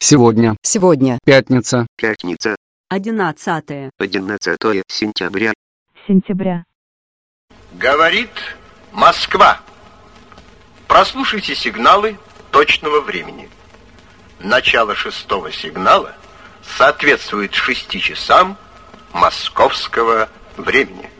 Сегодня. Сегодня. Пятница. Пятница. 11 сентября. Говорит Москва. Прослушайте сигналы точного времени. Начало 6-го сигнала соответствует 6 часам московского времени.